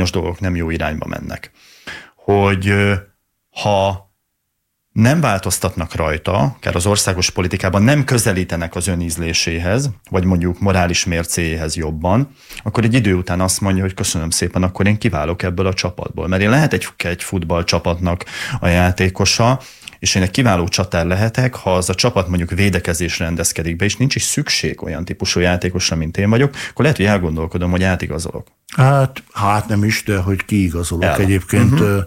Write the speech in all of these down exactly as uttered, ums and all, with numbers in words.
bizonyos dolgok nem jó irányba mennek. Hogy ha nem változtatnak rajta, akár az országos politikában nem közelítenek az önízléséhez, vagy mondjuk morális mércéjéhez jobban, akkor egy idő után azt mondja, hogy köszönöm szépen, akkor én kiválok ebből a csapatból. Mert én lehet egy, egy futballcsapatnak a játékosa, és én egy kiváló csatár lehetek, ha az a csapat mondjuk védekezésre rendezkedik be, és nincs is szükség olyan típusú játékosra, mint én vagyok, akkor lehet, hogy elgondolkodom, hogy átigazolok. Hát, hát nem is, de hogy kiigazolok El. egyébként. Uh-huh.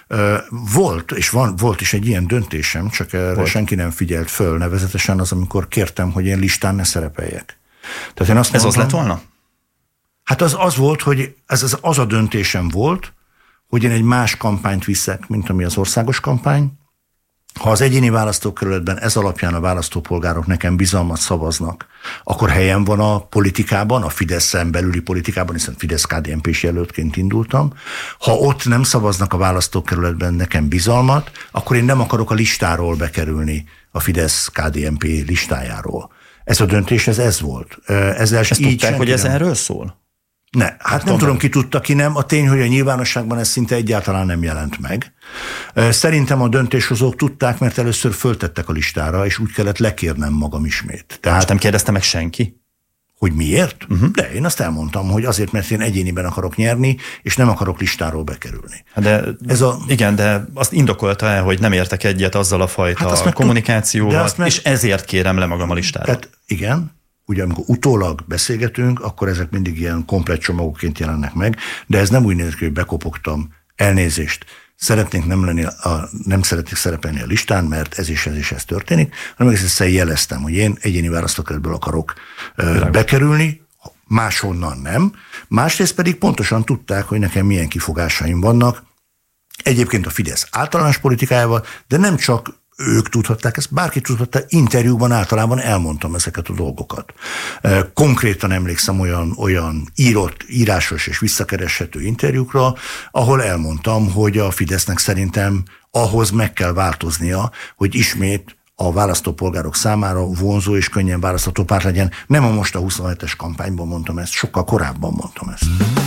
Volt, és van, volt is egy ilyen döntésem, csak erre volt. Senki nem figyelt föl, nevezetesen az, amikor kértem, hogy én listán ne szerepeljek. Tehát én azt ez mondtam, az lett volna? Hát az, az volt, hogy ez az, az a döntésem volt, hogy én egy más kampányt viszek, mint ami az országos kampány. Ha az egyéni választókerületben ez alapján a választópolgárok nekem bizalmat szavaznak, akkor helyen van a politikában, a Fideszen belüli politikában, hiszen Fidesz-ká dé en pés jelöltként indultam. Ha ott nem szavaznak a választókerületben nekem bizalmat, akkor én nem akarok a listáról bekerülni, a Fidesz-ká dé en pé listájáról. Ez a döntés, ez ez volt. Ezzel Ezt tudták, hogy ez nem... erről szól? Ne, hát, hát nem tudom, ki tudta, ki nem. A tény, hogy a nyilvánosságban ez szinte egyáltalán nem jelent meg. Szerintem a döntéshozók tudták, mert először föltettek a listára, és úgy kellett lekérnem magam ismét. Tehát, és nem kérdezte meg senki? Hogy miért? Uh-huh. De én azt elmondtam, hogy azért, mert én egyéniben akarok nyerni, és nem akarok listáról bekerülni. De, Ez a... Igen, de azt indokolta el, hogy nem értek egyet azzal a fajta hát kommunikációval, meg... és ezért kérem le magam a listára. Tehát igen, ugye amikor utólag beszélgetünk, akkor ezek mindig ilyen komplett csomagokként jelennek meg, de ez nem úgy néz ki, hogy bekopogtam, elnézést, szeretnénk nem lenni, a, nem szeretnék szerepelni a listán, mert ez is ez is ez történik, hanem egészen jeleztem, hogy én egyéni választókerületből akarok uh, bekerülni, máshonnan nem. Másrészt pedig pontosan tudták, hogy nekem milyen kifogásaim vannak, egyébként a Fidesz általános politikájával, de nem csak ők tudhatták, ezt bárki tudhatta, interjúban általában elmondtam ezeket a dolgokat. Konkrétan emlékszem olyan, olyan írott, írásos és visszakereshető interjúkra, ahol elmondtam, hogy a Fidesznek szerintem ahhoz meg kell változnia, hogy ismét a választópolgárok számára vonzó és könnyen választható párt legyen. Nem a most a huszonhetes kampányban mondtam ezt, sokkal korábban mondtam ezt.